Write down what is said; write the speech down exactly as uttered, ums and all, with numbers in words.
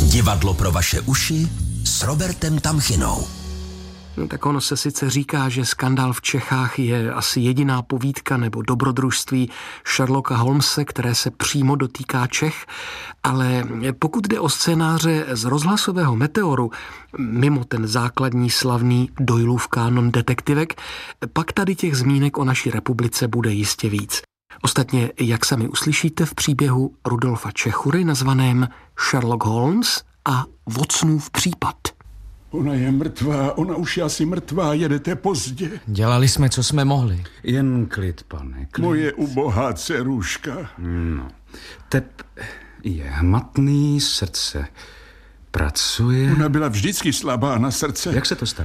Divadlo pro vaše uši s Robertem Tamchinou. No, tak ono se sice říká, že Skandál v Čechách je asi jediná povídka nebo dobrodružství Sherlocka Holmese, které se přímo dotýká Čech, ale pokud jde o scénáře z rozhlasového Meteoru, mimo ten základní slavný Doylův kánon detektivek, pak tady těch zmínek o naší republice bude jistě víc. Ostatně, jak sami uslyšíte v příběhu Rudolfa Čechury nazvaném Sherlock Holmes a Watsonův případ. Ona je mrtvá, ona už je asi mrtvá, jedete pozdě. Dělali jsme, co jsme mohli. Jen klid, pane, klid. Moje ubohá dceruška. No, tep je hmatný, srdce pracuje. Ona byla vždycky slabá na srdce. Jak se to stalo?